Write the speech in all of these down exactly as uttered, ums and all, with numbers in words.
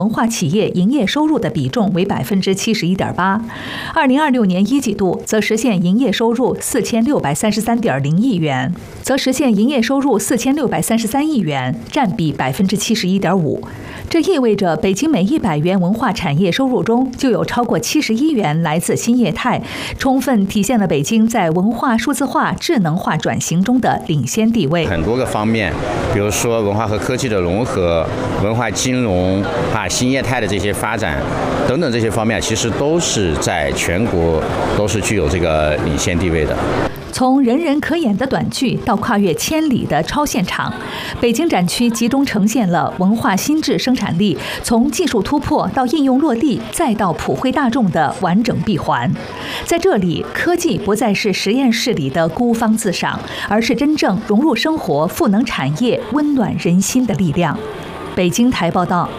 文化企业营业收入的比重为百分之七十一点八，二零二六年一季度则实现营业收入四千六百三十三点零亿元，则实现营业收入四千六百三十三亿元，占比百分之七十一点五。这意味着北京每一百元文化产业收入中就有超过七十一元来自新业态，充分体现了北京在文化数字化、智能化转型中的领先地位。 很多个方面，比如说文化和科技的融合、文化金融啊、新业态的这些发展等等这些方面，其实都是在全国都是具有这个领先地位的。 从人人可演的短剧到跨越千里的超现场，北京展区集中呈现了文化新质生产力从技术突破到应用落地再到普惠大众的完整闭环。在这里，科技不再是实验室里的孤芳自赏，而是真正融入生活、赋能产业、温暖人心的力量。北京台报道。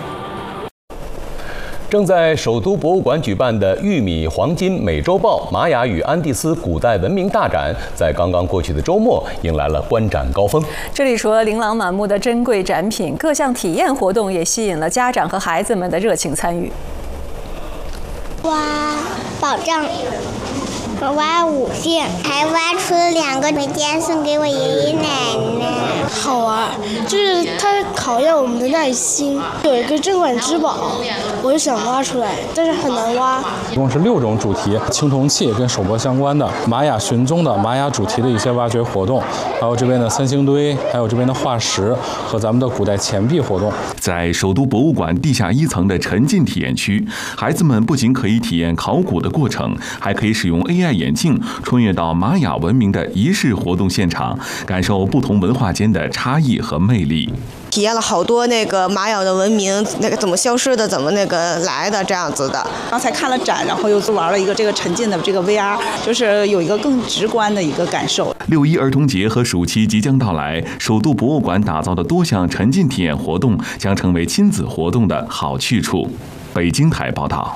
正在首都博物馆举办的玉米黄金美洲豹玛雅与安第斯古代文明大展，在刚刚过去的周末迎来了观展高峰。 这里除了琳琅满目的珍贵展品，各项体验活动也吸引了家长和孩子们的热情参与。 挖宝藏，挖五线，还挖出了两个每天送给我爷爷奶奶。 好玩，就是它考验我们的耐心。有一个镇馆之宝，我就想挖出来，但是很难挖。 一共是六种主题，青铜器跟首钵相关的，玛雅寻踪的玛雅主题的一些挖掘活动，还有这边的三星堆，还有这边的化石和咱们的古代钱币活动。 在首都博物馆地下一层的沉浸体验区，孩子们不仅可以体验考古的过程，还可以使用 A I 眼镜穿越到玛雅文明的仪式活动现场，感受不同文化间的差异和魅力。 体验了好多那个玛雅的文明，那个怎么消失的，怎么那个来的这样子的。 刚才看了展，然后又玩了一个这个沉浸的这个 V R， 就是有一个更直观的一个感受。 六一儿童节和暑期即将到来，首都博物馆打造的多项沉浸体验活动将成为亲子活动的好去处。北京台报道。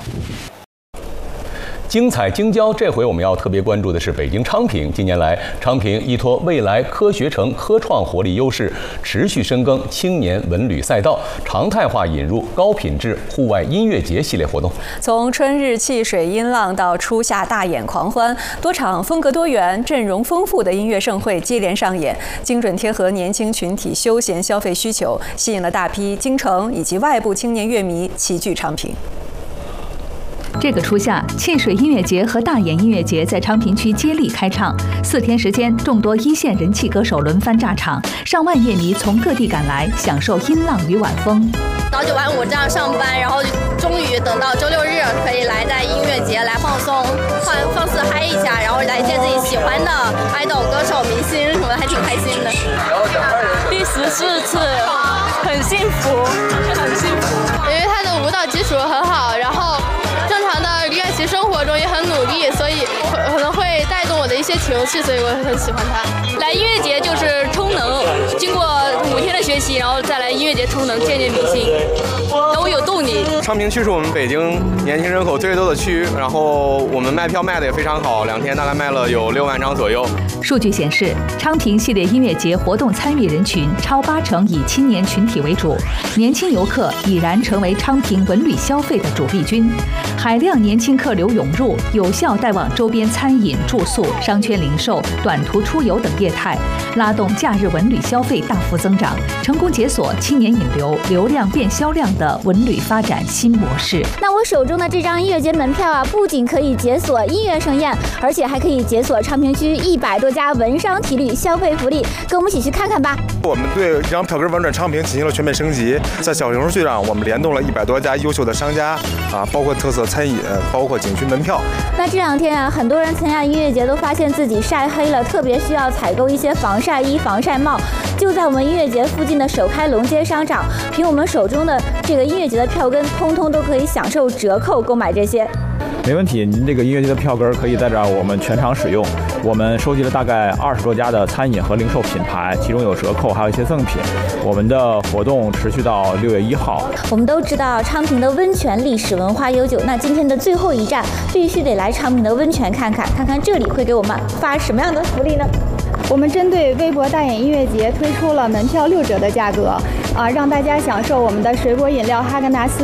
精彩精雕，这回我们要特别关注的是北京昌平。近年来，昌平依托未来科学城科创活力优势，持续深耕青年文旅赛道，常态化引入高品质户外音乐节系列活动。 从春日汽水音浪到初夏大演狂欢，多场风格多元、阵容丰富的音乐盛会接连上演，精准贴合年轻群体休闲消费需求，吸引了大批京城以及外部青年乐迷齐聚昌平。 这个初夏，汽水音乐节和大演音乐节在昌平区接力开唱。四天时间，众多一线人气歌手轮番炸场，上万乐迷从各地赶来，享受音浪与晚风。 朝九晚五这样上班，然后终于等到周六日可以来在音乐节来放松、放放肆嗨一下，然后来见自己喜欢的爱豆、歌手、明星什么的，还挺开心的。 第十四次，很幸福，很幸福， 因为他的舞蹈基础很好，然后正常的练习生活中也很努力，所以可能会带动我的一些情绪，所以我很喜欢他。来音乐节就是充能，经过五天的学习，然后再来音乐节充能，见见明星，让我有动力。 昌平区是我们北京年轻人口最多的区，然后我们卖票卖的也非常好，两天大概卖了有六万张左右。 数据显示，昌平系列音乐节活动参与人群超八成以青年群体为主，年轻游客已然成为昌平文旅消费的主力军。海量年轻客流涌入，有效带旺周边餐饮、住宿、商圈零售、短途出游等业态，拉动假日文旅消费大幅增长，成功解锁青年引流、流量变销量的文旅发展新模式。 那我手中的这张音乐节门票啊，不仅可以解锁音乐盛宴，而且还可以解锁昌平区一百多家文商体旅消费福利，跟我们一起去看看吧。 我们对这张票根玩转昌平进行了全面升级，在小红书上我们联动了一百多家优秀的商家啊，包括特色餐饮，包括景区门票。 那这两天啊，很多人参加音乐节都发现自己晒黑了，特别需要采购一些防晒衣、防晒帽。就在我们音乐节附近的首开龙街商场，凭我们手中的这个音乐节的票根，通通都可以享受折扣购买这些。 没问题，您这个音乐节的票根可以在这儿我们全场使用。我们收集了大概二十多家的餐饮和零售品牌，其中有折扣，还有一些赠品。我们的活动持续到六月一号。 我们都知道昌平的温泉历史文化悠久，那今天的最后一站必须得来昌平的温泉看看，看看这里会给我们发什么样的福利呢？ 我们针对微博大演音乐节推出了门票六折的价格，啊，让大家享受我们的水果饮料哈根达斯